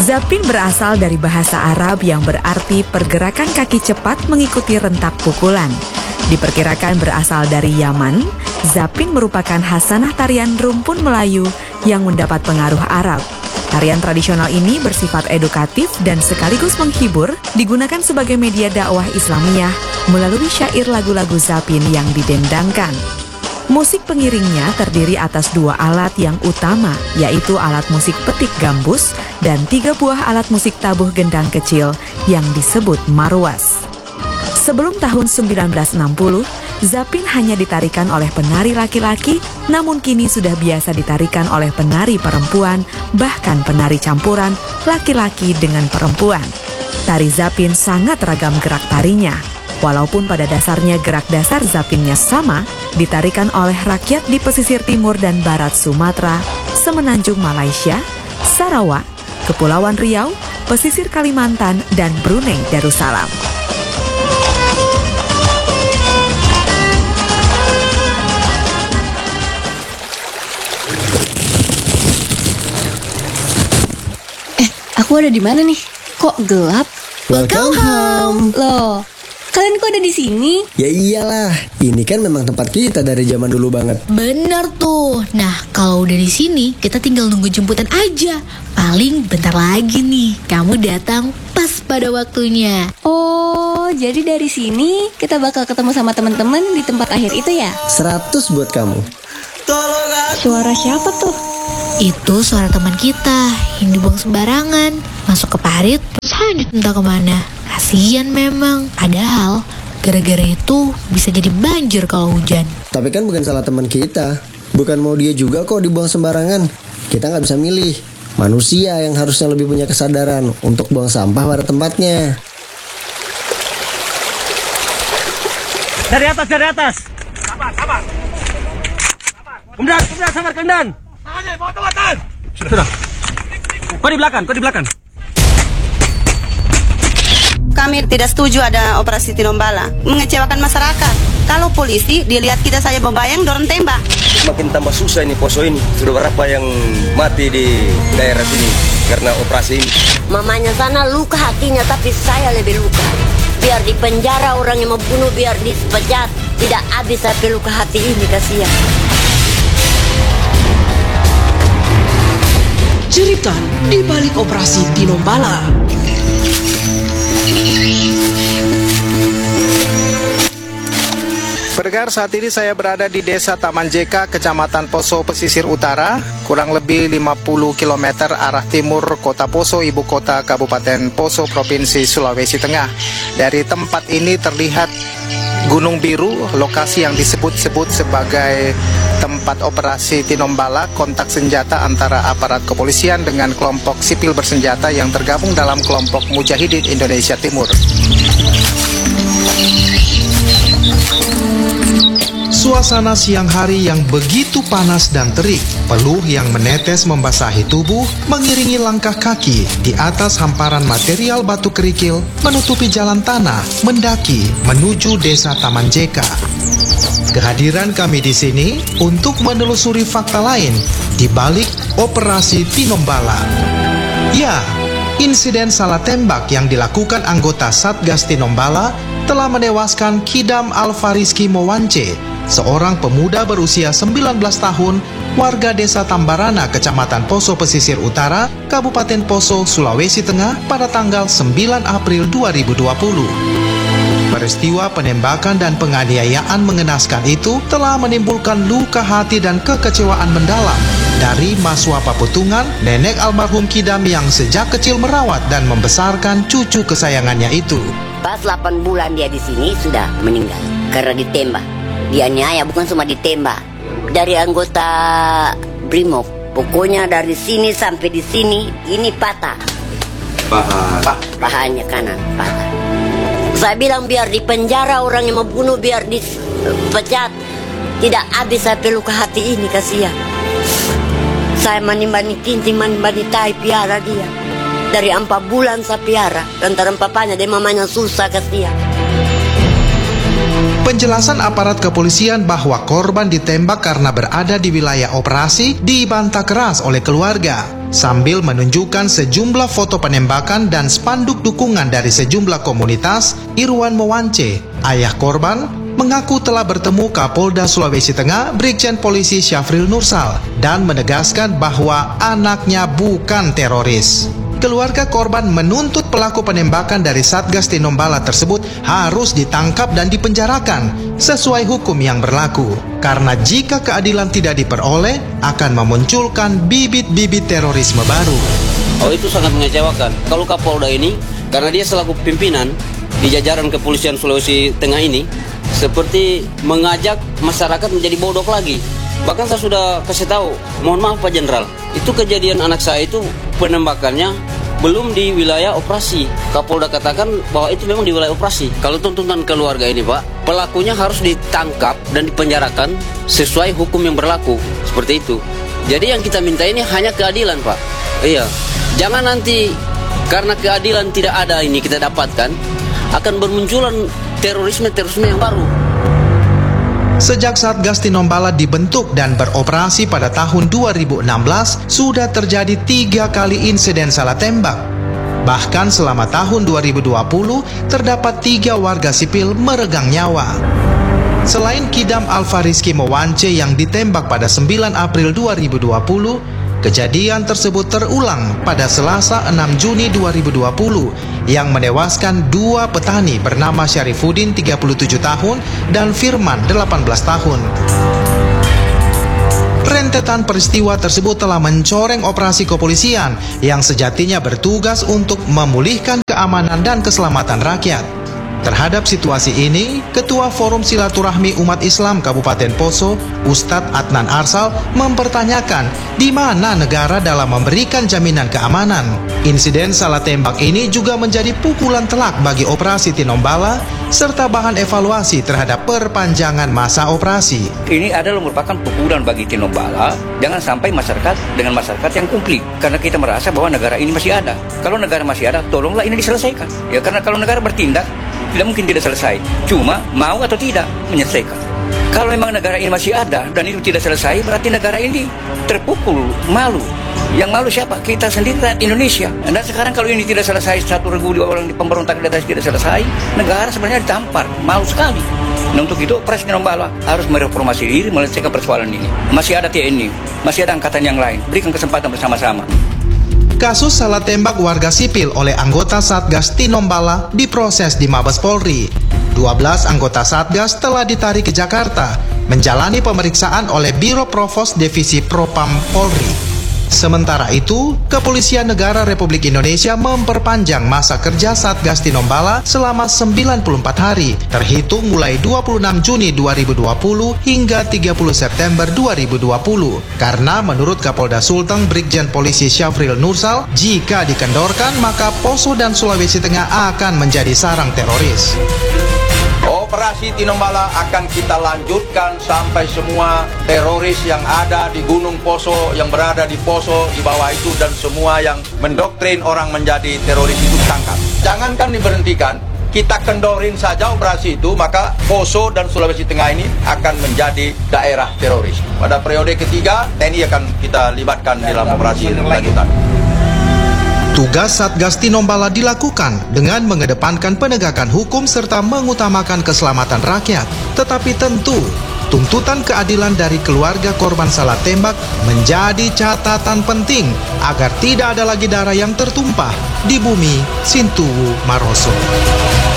Zapin berasal dari bahasa Arab yang berarti pergerakan kaki cepat mengikuti rentak pukulan. Diperkirakan berasal dari Yaman, Zapin merupakan hasanah tarian rumpun Melayu yang mendapat pengaruh Arab. Tarian tradisional ini bersifat edukatif dan sekaligus menghibur, digunakan sebagai media dakwah Islamiyah melalui syair lagu-lagu Zapin yang didendangkan. Musik pengiringnya terdiri atas 2 alat yang utama, yaitu alat musik petik gambus dan 3 buah alat musik tabuh gendang kecil yang disebut marwas. Sebelum tahun 1960, Zapin hanya ditarikan oleh penari laki-laki, namun kini sudah biasa ditarikan oleh penari perempuan, bahkan penari campuran laki-laki dengan perempuan. Tari Zapin sangat ragam gerak tarinya. Walaupun pada dasarnya gerak dasar Zapinnya sama, ditarikan oleh rakyat di pesisir timur dan barat Sumatera, semenanjung Malaysia, Sarawak, Kepulauan Riau, pesisir Kalimantan, dan Brunei Darussalam. Aku ada di mana nih? Kok gelap? Welcome home. Loh, kalian kok ada di sini? Ya iyalah, ini kan memang tempat kita dari zaman dulu banget. Bener tuh. Nah, kalau udah di sini, kita tinggal nunggu jemputan aja. Paling bentar lagi nih, kamu datang pas pada waktunya. Oh, jadi dari sini kita bakal ketemu sama teman-teman di tempat akhir itu ya? 100 buat kamu. Suara siapa tuh? Itu suara teman kita yang dibuang sembarangan, masuk ke parit, terus hanyut entah kemana. Kasian memang, padahal gara-gara itu bisa jadi banjir kalau hujan. Tapi kan bukan salah teman kita. Bukan mau dia juga kok dibuang sembarangan. Kita nggak bisa milih. Manusia yang harusnya lebih punya kesadaran untuk buang sampah pada tempatnya. Dari atas. Sabar. Kemudian, sabar, kemudian. Sudah. Kau di belakang. Kami tidak setuju ada operasi tinombala, mengecewakan masyarakat. Kalau polisi dilihat kita saja membayang dorong tembak. Makin tambah susah ini poso ini. Sudah berapa yang mati di daerah sini karena operasi ini. Mamanya sana luka hatinya, tapi saya lebih luka. Biar di penjara orang yang membunuh, biar dipecat. Tidak habis sampai luka hati ini, kasihan. Cerita di balik operasi tinombala. Pendengar, saat ini saya berada di Desa Taman Jeka, Kecamatan Poso, Pesisir Utara, kurang lebih 50 km arah timur Kota Poso, ibu kota Kabupaten Poso, Provinsi Sulawesi Tengah. Dari tempat ini terlihat Gunung Biru, lokasi yang disebut-sebut sebagai tempat operasi tinombala, kontak senjata antara aparat kepolisian dengan kelompok sipil bersenjata yang tergabung dalam kelompok Mujahidin Indonesia Timur. Suasana siang hari yang begitu panas dan terik, peluh yang menetes membasahi tubuh, mengiringi langkah kaki di atas hamparan material batu kerikil, menutupi jalan tanah, mendaki menuju Desa Taman Jeka. Kehadiran kami di sini untuk menelusuri fakta lain di balik operasi tinombala. Ya, insiden salah tembak yang dilakukan anggota Satgas Tinombala telah menewaskan Kidam Alfariski Mowance, seorang pemuda berusia 19 tahun, warga Desa Tambarana, Kecamatan Poso, Pesisir Utara, Kabupaten Poso, Sulawesi Tengah pada tanggal 9 April 2020. Peristiwa penembakan dan penganiayaan mengenaskan itu telah menimbulkan luka hati dan kekecewaan mendalam dari Maswa Paputungan, nenek almarhum Kidam yang sejak kecil merawat dan membesarkan cucu kesayangannya itu. Pas 8 bulan dia di sini sudah meninggal karena ditembak. Dianiaya, bukan cuma ditembak, dari anggota Brimob. Pokoknya dari sini sampai di sini ini patah. Pahanya kanan patah. Saya bilang biar di penjara orang yang membunuh, biar dipecat. Tidak habis sampai luka hati ini, kasihan. Saya mani-mani kincing, mani-mani tai, piara dia. Dari 4 bulan saya piara. Antara papanya dan mamanya susah, kasihan. Penjelasan aparat kepolisian bahwa korban ditembak karena berada di wilayah operasi dibantah keras oleh keluarga. sambil menunjukkan sejumlah foto penembakan dan spanduk dukungan dari sejumlah komunitas. Irwan Mowance, ayah korban, mengaku telah bertemu Kapolda Sulawesi Tengah Brigjen Polisi Syafril Nursal dan menegaskan bahwa anaknya bukan teroris. Keluarga korban menuntut pelaku penembakan dari Satgas Tinombala tersebut harus ditangkap dan dipenjarakan sesuai hukum yang berlaku. Karena jika keadilan tidak diperoleh, akan memunculkan bibit-bibit terorisme baru. Oh, itu sangat mengecewakan. Kalau Kapolda ini, karena dia selaku pimpinan di jajaran kepolisian Sulawesi Tengah ini, seperti mengajak masyarakat menjadi bodoh lagi. Bahkan saya sudah kasih tahu, mohon maaf Pak Jenderal, itu kejadian anak saya itu penembakannya belum di wilayah operasi. Kapolda katakan bahwa itu memang di wilayah operasi. Kalau tuntutan keluarga ini Pak, pelakunya harus ditangkap dan dipenjarakan sesuai hukum yang berlaku. Seperti itu. Jadi yang kita minta ini hanya keadilan Pak. Iya, jangan nanti karena keadilan tidak ada ini kita dapatkan, akan bermunculan terorisme yang baru. Sejak Satgas Tinombala dibentuk dan beroperasi pada tahun 2016, sudah terjadi 3 kali insiden salah tembak. Bahkan selama tahun 2020, terdapat 3 warga sipil meregang nyawa. Selain Kidam Alfariski Mowance yang ditembak pada 9 April 2020, kejadian tersebut terulang pada Selasa 6 Juni 2020 yang menewaskan 2 petani bernama Syarifuddin 37 tahun dan Firman 18 tahun. Rentetan peristiwa tersebut telah mencoreng operasi kepolisian yang sejatinya bertugas untuk memulihkan keamanan dan keselamatan rakyat. Terhadap situasi ini, Ketua Forum Silaturahmi Umat Islam Kabupaten Poso, Ustadz Adnan Arsal, mempertanyakan di mana negara dalam memberikan jaminan keamanan. Insiden salah tembak ini juga menjadi pukulan telak bagi operasi Tinombala, serta bahan evaluasi terhadap perpanjangan masa operasi. Ini adalah merupakan pukulan bagi Tinombala, jangan sampai dengan masyarakat yang konflik, karena kita merasa bahwa negara ini masih ada. Kalau negara masih ada, tolonglah ini diselesaikan. Ya, karena kalau negara bertindak, tidak mungkin tidak selesai. Cuma mau atau tidak menyelesaikan. Kalau memang negara ini masih ada dan itu tidak selesai, berarti negara ini terpukul, malu. Yang malu siapa? Kita sendiri, Indonesia. Dan sekarang kalau ini tidak selesai, 1.000 orang di pemberontakan tidak selesai, negara sebenarnya ditampar. Malu sekali. Nah, untuk itu operasi Tinombala harus mereformasi diri, menyelesaikan persoalan ini. Masih ada TNI, masih ada angkatan yang lain. Berikan kesempatan bersama-sama. Kasus salah tembak warga sipil oleh anggota Satgas Tinombala diproses di Mabes Polri. 12 anggota Satgas telah ditarik ke Jakarta, menjalani pemeriksaan oleh Biro Provos Divisi Propam Polri. Sementara itu, Kepolisian Negara Republik Indonesia memperpanjang masa kerja Satgas Tinombala selama 94 hari, terhitung mulai 26 Juni 2020 hingga 30 September 2020. Karena menurut Kapolda Sulteng Brigjen Polisi Syafril Nursal, jika dikendorkan maka Poso dan Sulawesi Tengah akan menjadi sarang teroris. Operasi Tinombala akan kita lanjutkan sampai semua teroris yang ada di Gunung Poso, yang berada di Poso, di bawah itu, dan semua yang mendoktrin orang menjadi teroris itu tangkap. Jangankan diberhentikan, kita kendorin saja operasi itu, maka Poso dan Sulawesi Tengah ini akan menjadi daerah teroris. Pada periode ketiga, TNI akan kita libatkan dalam operasi lanjutan. Tugas Satgas Tinombala dilakukan dengan mengedepankan penegakan hukum serta mengutamakan keselamatan rakyat. Tetapi tentu, tuntutan keadilan dari keluarga korban salah tembak menjadi catatan penting agar tidak ada lagi darah yang tertumpah di bumi Sintuwu Maroso.